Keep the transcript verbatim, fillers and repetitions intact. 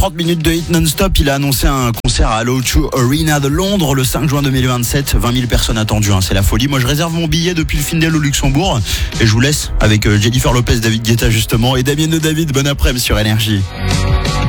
trente minutes de hit non-stop. Il a annoncé un concert à l'O deux Arena de Londres le cinq juin deux mille vingt-sept. vingt mille personnes attendues, hein, c'est la folie. Moi, je réserve mon billet depuis le Findel au Luxembourg. Et je vous laisse avec Jennifer Lopez, David Guetta justement, et Damien de David. Bon après-midi sur Énergie.